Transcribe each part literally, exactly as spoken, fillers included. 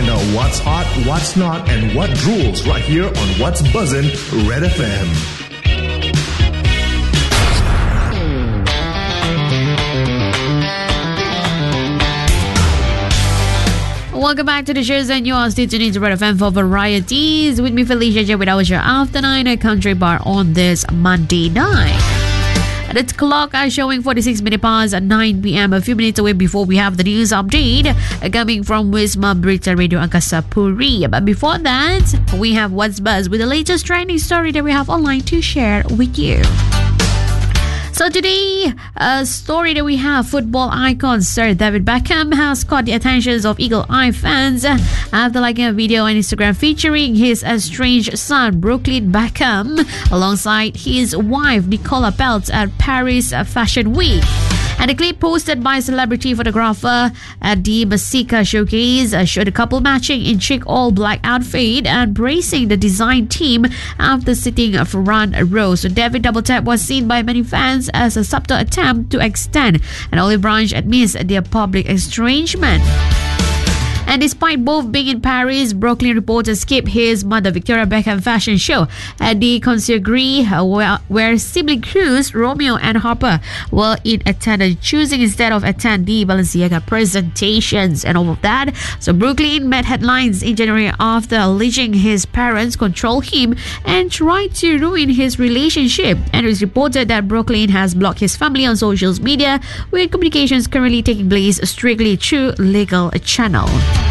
find out what's hot, what's not, and what rules right here on What's Buzzin' Red F M. Welcome back to the shows, and you are still tuning to Red F M for varieties. With me, Felicia J, with our show After Nine at Country Bar on this Monday night. And its clock are showing forty-six minutes past at nine p.m. A few minutes away before we have the news update uh, coming from Wisma Berita Radio Angkasa Puri. But before that, we have What's Buzz with the latest trending story that we have online to share with you. So today, a story that we have, football icon Sir David Beckham has caught the attentions of Eagle Eye fans after liking a video on Instagram featuring his estranged son Brooklyn Beckham alongside his wife Nicola Peltz at Paris Fashion Week. And a clip posted by a celebrity photographer at the Masika showcase showed a couple matching in chic all-black outfit and bracing the design team after sitting front row. So David Double Tap was seen by many fans as a subtle attempt to extend an olive branch amidst their public estrangement. And despite both being in Paris, Brooklyn reporter skipped his mother Victoria Beckham fashion show at the Conciergerie, where, where sibling crews Romeo and Harper were in attendance, choosing instead of attend the Balenciaga presentations and all of that. So Brooklyn made headlines in January after alleging his parents control him and tried to ruin his relationship. And it was reported that Brooklyn has blocked his family on social media, with communications currently taking place strictly through legal channel.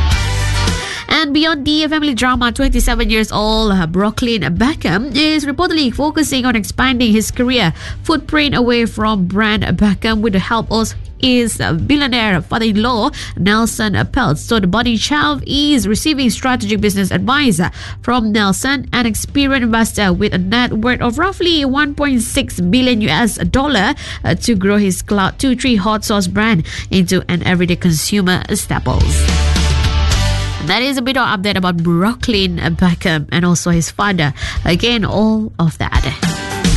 And beyond the family drama, twenty-seven years old Brooklyn Beckham is reportedly focusing on expanding his career footprint away from brand Beckham with the help of his billionaire father-in-law Nelson Peltz. So the budding child is receiving strategic business advice from Nelson, an experienced investor with a net worth of roughly one point six billion U S dollar uh, to grow his Cloud two three hot sauce brand into an everyday consumer staples. That is a bit of update about Brooklyn Beckham and also his father. Again, all of that.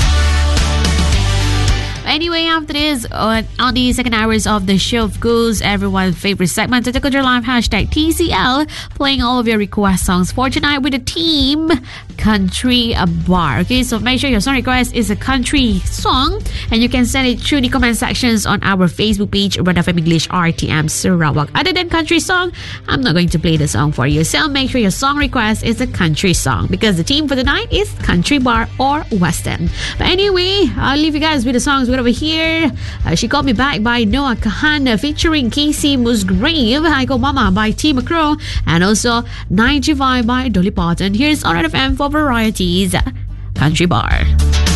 Anyway, after this, on, on the second hours of the show, of course, everyone's favorite segment, Tata Culture Live, hashtag T C L, playing all of your request songs for tonight with the team Country Bar. Okay, so make sure your song request is a country song, and you can send it through the comment sections on our Facebook page, Red F M English R T M Sarawak. Other than country song, I'm not going to play the song for you. So make sure your song request is a country song, because the theme for the night is Country Bar or Western. But anyway, I'll leave you guys with the songs over here. Uh, She Called Me Back by Noah Kahan featuring Casey Musgrave, I Go Mama by T. McCrow, and also ninety-five by Dolly Parton. Here's R F M for varieties, Country Bar.